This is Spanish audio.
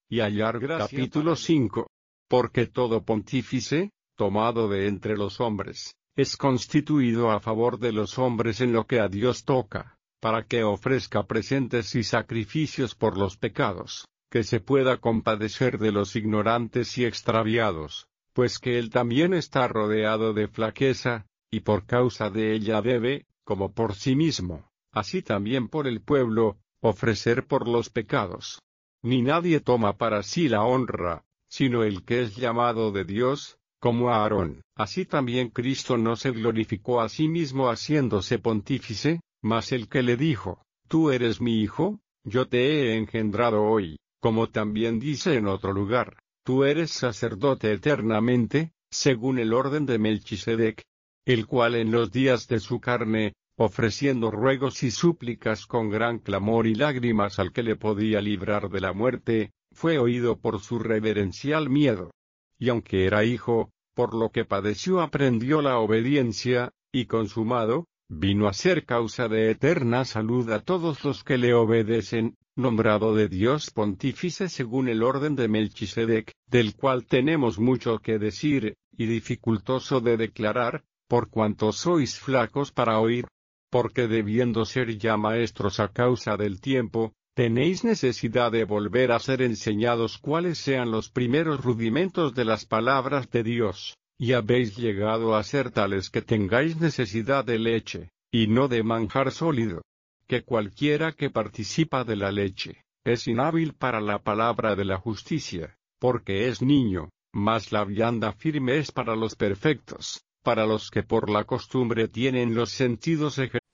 y hallar gracia. Capítulo 5. Porque todo pontífice, tomado de entre los hombres, es constituido a favor de los hombres en lo que a Dios toca, para que ofrezca presentes y sacrificios por los pecados, que se pueda compadecer de los ignorantes y extraviados, pues que él también está rodeado de flaqueza, y por causa de ella debe, como por sí mismo, así también por el pueblo, ofrecer por los pecados. Ni nadie toma para sí la honra, sino el que es llamado de Dios, como a Aarón. Así también Cristo no se glorificó a sí mismo haciéndose pontífice, mas el que le dijo, Tú eres mi hijo, yo te he engendrado hoy, como también dice en otro lugar, Tú eres sacerdote eternamente, según el orden de Melquisedec, el cual en los días de su carne, ofreciendo ruegos y súplicas con gran clamor y lágrimas al que le podía librar de la muerte, fue oído por su reverencial miedo. Y aunque era hijo, por lo que padeció aprendió la obediencia, y consumado, vino a ser causa de eterna salud a todos los que le obedecen, nombrado de Dios pontífice según el orden de Melquisedec, del cual tenemos mucho que decir, y dificultoso de declarar, por cuanto sois flacos para oír. Porque debiendo ser ya maestros a causa del tiempo, tenéis necesidad de volver a ser enseñados cuáles sean los primeros rudimentos de las palabras de Dios, y habéis llegado a ser tales que tengáis necesidad de leche, y no de manjar sólido. Que cualquiera que participa de la leche, es inhábil para la palabra de la justicia, porque es niño, mas la vianda firme es para los perfectos, para los que por la costumbre tienen los sentidos ejercitados.